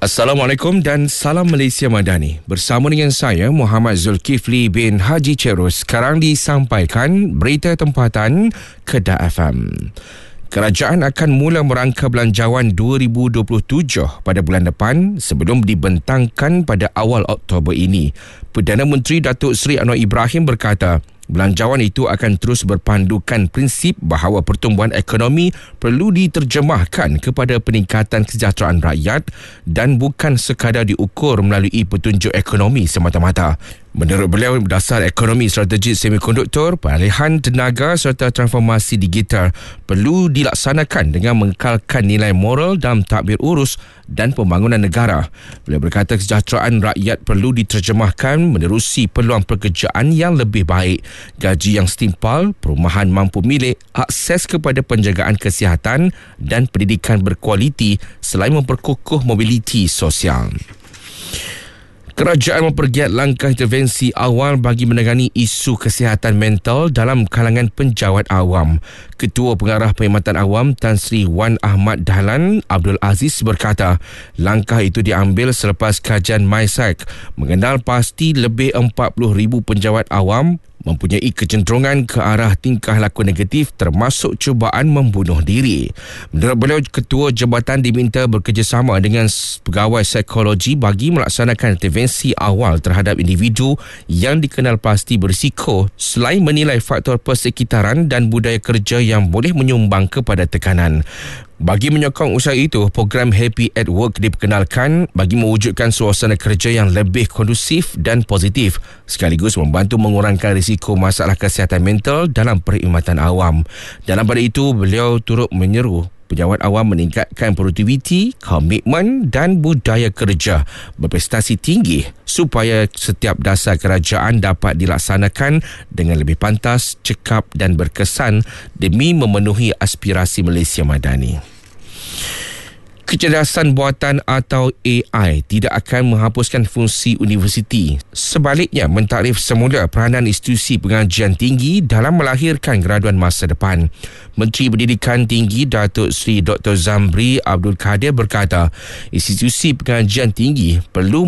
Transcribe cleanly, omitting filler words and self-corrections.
Assalamualaikum dan salam Malaysia Madani. Bersama dengan saya Muhammad Zulkifli bin Haji Cerus. Sekarang disampaikan berita tempatan Kedah FM. Kerajaan akan mula merangka belanjawan 2027 pada bulan depan sebelum dibentangkan pada awal Oktober ini. Perdana Menteri Datuk Seri Anwar Ibrahim berkata, belanjawan itu akan terus berpandukan prinsip bahawa pertumbuhan ekonomi perlu diterjemahkan kepada peningkatan kesejahteraan rakyat dan bukan sekadar diukur melalui petunjuk ekonomi semata-mata. Menurut beliau, dasar ekonomi strategik semikonduktor, pengalihan tenaga serta transformasi digital perlu dilaksanakan dengan mengekalkan nilai moral dalam tadbir urus dan pembangunan negara. Beliau berkata kesejahteraan rakyat perlu diterjemahkan menerusi peluang pekerjaan yang lebih baik, gaji yang setimpal, perumahan mampu milik, akses kepada penjagaan kesihatan dan pendidikan berkualiti selain memperkukuh mobiliti sosial. Kerajaan mempergiat langkah intervensi awal bagi menangani isu kesihatan mental dalam kalangan penjawat awam. Ketua Pengarah Perkhidmatan Awam Tan Sri Wan Ahmad Dahlan Abdul Aziz berkata, langkah itu diambil selepas kajian MySac mengenal pasti lebih 40,000 penjawat awam mempunyai kecenderungan ke arah tingkah laku negatif termasuk cubaan membunuh diri. Menurut beliau, ketua jabatan diminta bekerjasama dengan pegawai psikologi bagi melaksanakan intervensi awal terhadap individu yang dikenal pasti berisiko selain menilai faktor persekitaran dan budaya kerja yang boleh menyumbang kepada tekanan. Bagi menyokong usaha itu, program Happy at Work diperkenalkan bagi mewujudkan suasana kerja yang lebih kondusif dan positif sekaligus membantu mengurangkan risiko masalah kesihatan mental dalam perkhidmatan awam. Dalam pada itu, beliau turut menyeru penjawat awam meningkatkan produktiviti, komitmen dan budaya kerja berprestasi tinggi supaya setiap dasar kerajaan dapat dilaksanakan dengan lebih pantas, cekap dan berkesan demi memenuhi aspirasi Malaysia Madani. Kecerdasan buatan atau AI tidak akan menghapuskan fungsi universiti. Sebaliknya, mentakrif semula peranan institusi pengajian tinggi dalam melahirkan graduan masa depan. Menteri Pendidikan Tinggi Datuk Seri Dr. Zamri Abdul Kadir berkata, institusi pengajian tinggi perlu